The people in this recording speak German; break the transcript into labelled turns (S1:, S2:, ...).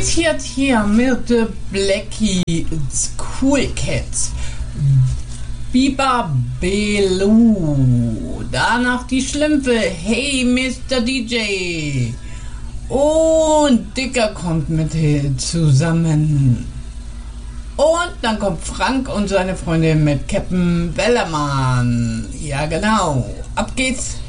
S1: geht's jetzt hier mit Blackies Cool Cats. Biba Belu. Danach die Schlümpfe. Hey Mr. DJ. Und Dicker kommt mit zusammen. Und dann kommt Frank und seine Freundin mit Captain Bellermann. Ja genau. Ab geht's.